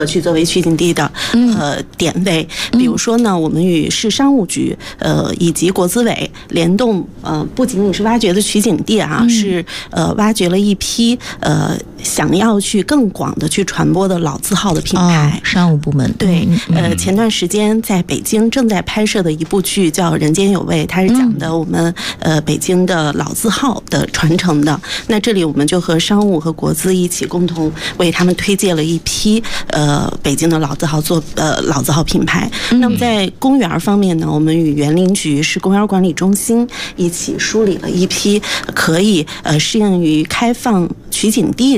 去作为取景地的点位，比如说呢，我们与市商务局以及国资委联动，不仅仅是挖掘的取景地啊，是挖掘了一批想要去更广的去传播的老字号的品牌。 商务部门对，前段时间在北京正在拍摄的一部剧叫《人间有味》，它是讲的我们北京的老字号的传承的。那这里我们就和商务和国资一起共同为他们推荐了一批北京的老字号品牌。那么在公园方面呢，我们与园林局市公园管理中心一起梳理了一批可以适应于开放取景地